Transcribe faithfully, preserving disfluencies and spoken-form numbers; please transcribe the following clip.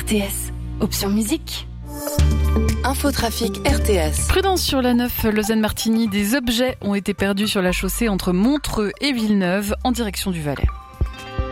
R T S, option musique. Infotrafic R T S. Prudence sur la neuf Lausanne-Martigny. Des objets ont été perdus sur la chaussée entre Montreux et Villeneuve en direction du Valais.